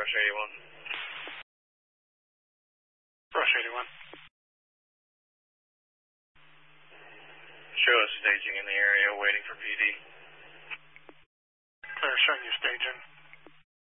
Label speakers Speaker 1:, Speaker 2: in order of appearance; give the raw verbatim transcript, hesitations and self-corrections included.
Speaker 1: Rush eighty-one.
Speaker 2: Rush eighty-one.
Speaker 1: Show us staging in the area, waiting for P D.
Speaker 2: Clear, showing you staging.